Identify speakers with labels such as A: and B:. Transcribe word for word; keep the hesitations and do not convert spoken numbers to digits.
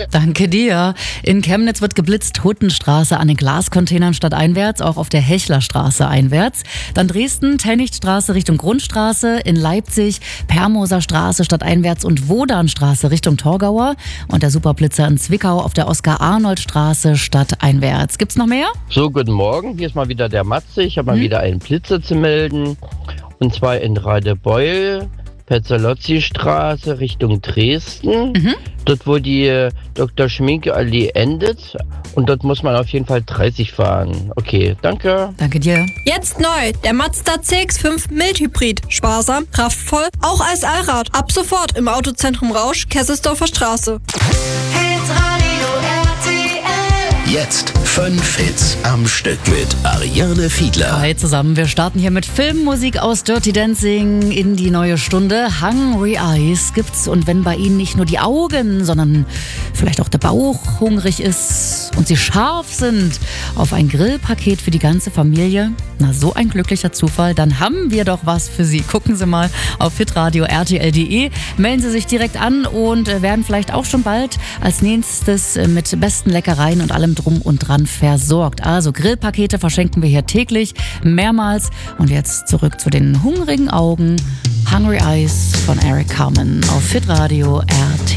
A: Danke dir. In Chemnitz wird geblitzt, Huttenstraße an den Glascontainern stadteinwärts, auch auf der Hechlerstraße einwärts. Dann Dresden, Tennichtstraße Richtung Grundstraße, in Leipzig Permoser Straße stadteinwärts und Wodanstraße Richtung Torgauer und der Superblitzer in Zwickau auf der Oskar-Arnold-Straße stadteinwärts. Gibt's noch mehr?
B: So, guten Morgen. Hier ist mal wieder der Matze. Ich habe mal
A: Hm?
B: wieder einen Blitzer zu melden. Und zwar in Radebeul, Petzolozzi-Straße Richtung Dresden.
A: Mhm.
B: Dort, wo die äh, Doktor Schminke-Allee endet. Und dort muss man auf jeden Fall dreißig fahren. Okay, danke.
A: Danke dir.
C: Jetzt neu, der Mazda C X fünf Mildhybrid. Sparsam, kraftvoll, auch als Allrad. Ab sofort im Autozentrum Rausch, Kesselsdorfer Straße.
D: Jetzt fünf Hits am Stück mit Ariane Fiedler.
A: Hi zusammen, wir starten hier mit Filmmusik aus Dirty Dancing in die neue Stunde. Hungry Eyes gibt's und wenn bei Ihnen nicht nur die Augen, sondern vielleicht auch der Bauch hungrig ist und Sie scharf sind auf ein Grillpaket für die ganze Familie, na so ein glücklicher Zufall, dann haben wir doch was für Sie. Gucken Sie mal auf hitradio r t l punkt d e, melden Sie sich direkt an und werden vielleicht auch schon bald als nächstes mit besten Leckereien und allem drum und dran versorgt. Also Grillpakete verschenken wir hier täglich, mehrmals. Und jetzt zurück zu den hungrigen Augen. Hungry Eyes von Eric Carmen auf hitradio R T.